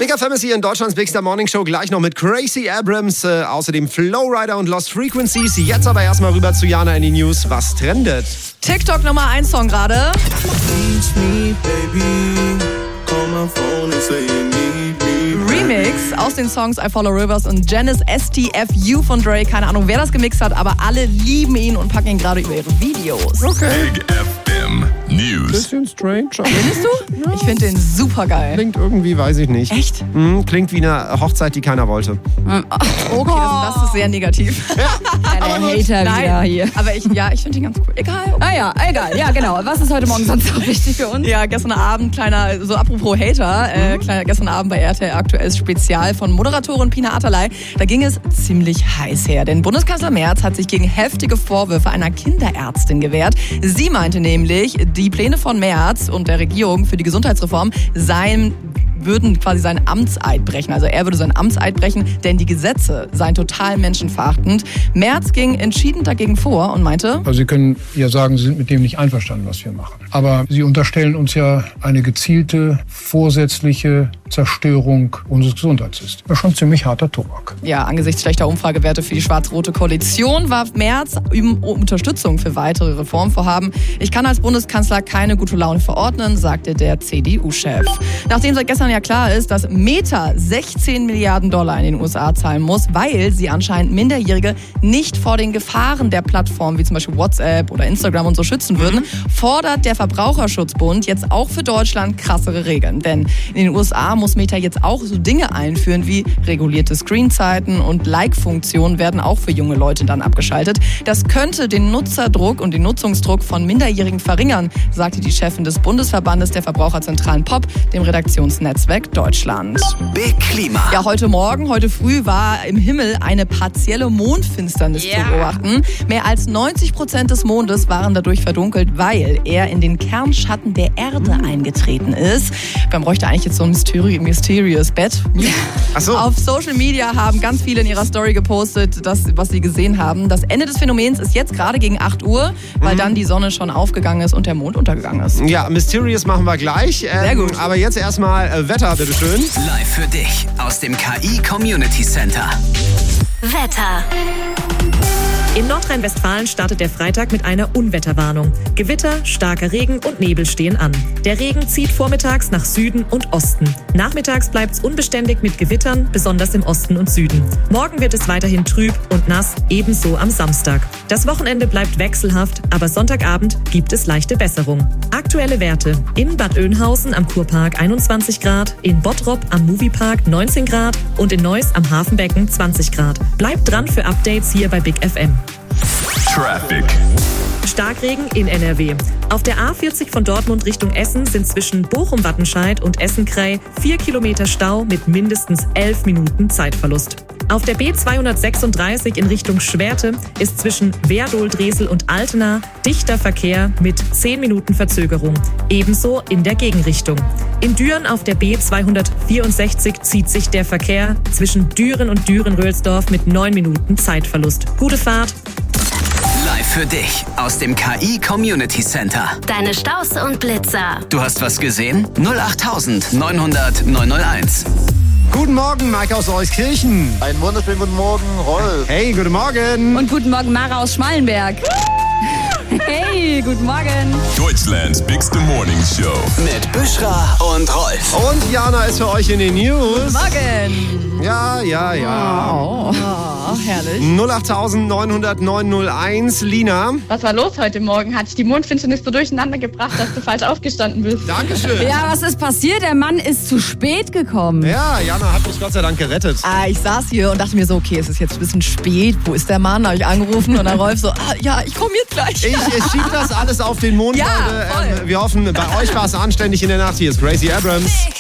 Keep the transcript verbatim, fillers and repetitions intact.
Big F M ist hier in Deutschlands Big Star Morning Show, gleich noch mit Crazy Abrams, äh, außerdem Flowrider und Lost Frequencies. Jetzt aber erstmal rüber zu Jana in die News. Was trendet? TikTok Nummer eins Song gerade. Remix aus den Songs I Follow Rivers und Janice S T F U von Drake. Keine Ahnung, wer das gemixt hat, aber alle lieben ihn und packen ihn gerade über ihre Videos. Okay. Big F M News. Bisschen strange. Findest du? Ja. Ich finde den super geil. Klingt irgendwie, weiß ich nicht. Echt? Mhm, klingt wie eine Hochzeit, die keiner wollte. Okay, das, das ist sehr negativ. Ja, der Hater Nein, wieder hier. aber ich, ja, ich finde den ganz cool. Egal. Ah ja, egal. Ja, genau. Was ist heute Morgen sonst noch wichtig für uns? Ja, gestern Abend, kleiner, so apropos Hater, äh, kleiner, gestern Abend bei R T L aktuelles Spezial von Moderatorin Pina Atalay. Da ging es ziemlich heiß her, denn Bundeskanzler Merz hat sich gegen heftige Vorwürfe einer Kinderärztin gewehrt. Sie meinte nämlich, die Pläne von Merz und der Regierung für die Gesundheitsreform seien würden quasi seinen Amtseid brechen. Also er würde seinen Amtseid brechen, denn die Gesetze seien total menschenverachtend. Merz ging entschieden dagegen vor und meinte... Also Sie können ja sagen, Sie sind mit dem nicht einverstanden, was wir machen. Aber Sie unterstellen uns ja eine gezielte, vorsätzliche Zerstörung unseres Gesundheitssystems. Das ist schon ziemlich harter Tobak. Ja, angesichts schlechter Umfragewerte für die schwarz-rote Koalition warf Merz um Unterstützung für weitere Reformvorhaben. Ich kann als Bundeskanzler keine gute Laune verordnen, sagte der C D U-Chef. Nachdem seit gestern ja klar ist, dass Meta sechzehn Milliarden Dollar in den U S A zahlen muss, weil sie anscheinend Minderjährige nicht vor den Gefahren der Plattformen wie zum Beispiel WhatsApp oder Instagram und so schützen würden, fordert der Verbraucherschutzbund jetzt auch für Deutschland krassere Regeln. Denn in den U S A muss Meta jetzt auch so Dinge einführen wie regulierte Screenzeiten und Like-Funktionen werden auch für junge Leute dann abgeschaltet. Das könnte den Nutzerdruck und den Nutzungsdruck von Minderjährigen verringern, sagte die Chefin des Bundesverbandes der Verbraucherzentralen P O P, dem Redaktionsnetzwerk Deutschland. Big Klima. Ja, heute Morgen, heute früh war im Himmel eine partielle Mondfinsternis Yeah. zu beobachten. Mehr als neunzig Prozent des Mondes waren dadurch verdunkelt, weil er in den Kernschatten der Erde eingetreten ist. Man bräuchte eigentlich jetzt so ein Mysteri- Mysterious Bett. Ach so. Auf Social Media haben ganz viele in ihrer Story gepostet, das, was sie gesehen haben. Das Ende des Phänomens ist jetzt gerade gegen acht Uhr, weil Mhm. dann die Sonne schon aufgegangen ist und der Mond untergegangen ist. Ja, Mysterious machen wir gleich. Ähm, Sehr gut. Aber jetzt erstmal äh, Wetter, bitteschön. Live für dich aus dem K I Community Center. Wetter. In Nordrhein-Westfalen startet der Freitag mit einer Unwetterwarnung. Gewitter, starker Regen und Nebel stehen an. Der Regen zieht vormittags nach Süden und Osten. Nachmittags bleibt es unbeständig mit Gewittern, besonders im Osten und Süden. Morgen wird es weiterhin trüb und nass, ebenso am Samstag. Das Wochenende bleibt wechselhaft, aber Sonntagabend gibt es leichte Besserung. Aktuelle Werte: in Bad Oeynhausen am Kurpark einundzwanzig Grad, in Bottrop am Moviepark neunzehn Grad und in Neuss am Hafenbecken zwanzig Grad. Bleibt dran für Updates hier bei Big F M. Traffic. Starkregen in N R W. Auf der A vierzig von Dortmund Richtung Essen sind zwischen Bochum-Wattenscheid und Essen-Krei vier Kilometer Stau mit mindestens elf Minuten Zeitverlust. Auf der B zweihundertsechsunddreißig in Richtung Schwerte ist zwischen Werdohl-Dresel und Altena dichter Verkehr mit zehn Minuten Verzögerung. Ebenso in der Gegenrichtung. In Düren auf der B zweihundertvierundsechzig zieht sich der Verkehr zwischen Düren und Düren-Röhlsdorf mit neun Minuten Zeitverlust. Gute Fahrt! Live für dich aus dem K I Community Center. Deine Staus und Blitzer. Du hast was gesehen? null acht neunhundert neunhunderteins. Guten Morgen, Mike aus Euskirchen. Einen wunderschönen guten Morgen, Rolf. Hey, guten Morgen. Und guten Morgen, Mara aus Schmallenberg. Hey, guten Morgen. Deutschlands biggste Morning Show. Mit Büschra und Rolf. Und Jana ist für euch in den News. Morgen! Ja, ja, ja. Oh, oh herrlich. null acht neunhundert neunhunderteins. Lina. Was war los heute Morgen? Hat dich die Mondfinsternis so durcheinander gebracht, dass du falsch aufgestanden bist? Dankeschön. Ja, was ist passiert? Der Mann ist zu spät gekommen. Ja, Jana hat mich Gott sei Dank gerettet. Ah, ich saß hier und dachte mir so, okay, es ist jetzt ein bisschen spät. Wo ist der Mann? Habe ich angerufen und dann Rolf so, ah, ja, ich komme jetzt gleich. Ich, ich schieb das alles auf den Mond, Ja, Leute. voll. Ähm, wir hoffen, bei euch war es anständig in der Nacht. Hier ist Crazy Abrams.